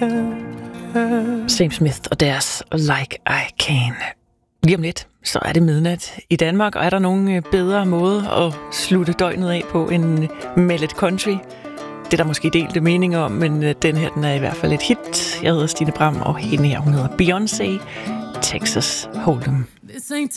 Sam Smith og deres Like I Can. Lige om lidt, så er det midnat i Danmark, og er der nogen bedre måde at slutte døgnet af på end med lidt country? Det er der måske delte meninger om, men den her, den er i hvert fald et hit. Jeg hedder Stine Bram, og hende her, hun hedder Beyoncé, Texas Hold'em.